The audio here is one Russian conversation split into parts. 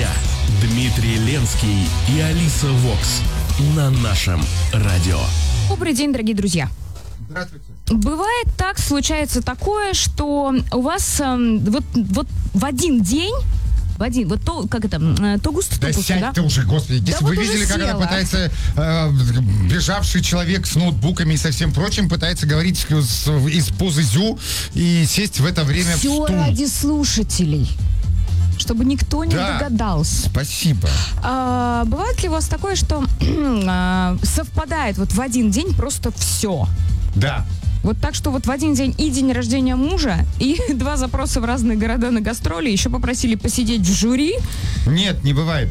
дня. Дмитрий Ленский и Алиса Вокс на нашем радио. Добрый день, дорогие друзья. Здравствуйте. Бывает так, случается такое, что у вас вот в один день, то густо, Да то пусто, сядь да? ты уже, господи. Если Да вы вот уже видели, как она села. пытается, бежавший человек с ноутбуками и со всем прочим, пытается говорить из позы зю и сесть в это время в Все стул. ради слушателей, чтобы никто не Да. догадался. Спасибо. Бывает ли у вас такое, что совпадает вот в один день просто все? Да. Вот так, что вот в один день и день рождения мужа, и 2 запроса в разные города на гастроли, еще попросили посидеть в жюри. Нет, не бывает.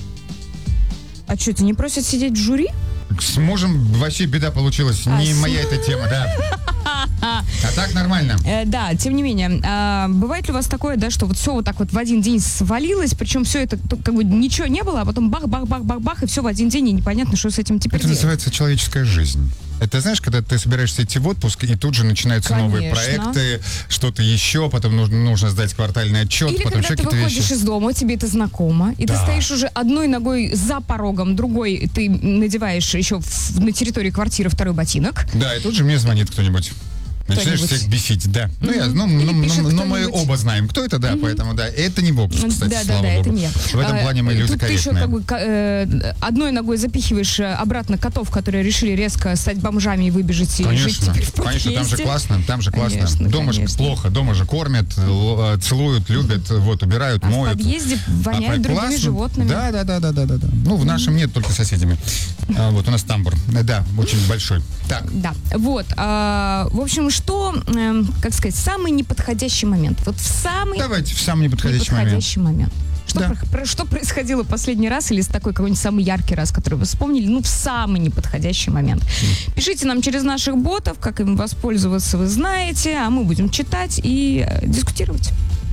А что, не просят сидеть в жюри? С мужем вообще беда получилась. Не моя эта тема, да. А так нормально. Да, тем не менее, бывает ли у вас такое, да, что вот все вот так вот в один день свалилось, причем все это как бы ничего не было, а потом бах-бах-бах-бах-бах, и все в один день, и непонятно, что с этим теперь Это делать? называется человеческая жизнь. Это знаешь, когда ты собираешься идти в отпуск, и тут же начинаются новые Конечно. проекты, что-то еще, потом нужно сдать квартальный отчет, Или потом когда еще ты какие-то выходишь вещи. из дома, тебе это знакомо, и ты Да. стоишь уже одной ногой за порогом, другой ты надеваешь еще на территории квартиры второй ботинок. Да, и тут же мне звонит кто-нибудь. Начинаешь Кто-нибудь. всех бесить, да. Ну, Или пишет но мы кто-нибудь. оба знаем, кто это, да, поэтому, да. Это не бокс, кстати, Да, слава это богу. нет. В этом плане мы люди Тут ты еще корректные. как бы одной ногой запихиваешь обратно котов, которые решили резко стать бомжами и выбежать и жить Конечно, теперь в конечно, там же подъезде. классно. Конечно, Дома же конечно. плохо, дома же кормят, целуют, любят, вот, убирают, А в моют. подъезде воняет другими классно. животными. Да. Ну, в нашем нет, только соседями. Вот, у нас тамбур. Да, очень большой. Так, Да, вот. В общем, что, как сказать, самый неподходящий момент. Вот в самый давайте в самый неподходящий момент. неподходящий момент. Что, Да. что происходило последний раз или такой какой-нибудь самый яркий раз, который вы вспомнили, в самый неподходящий момент. Пишите нам через наших ботов, как им воспользоваться, вы знаете, а мы будем читать и дискутировать.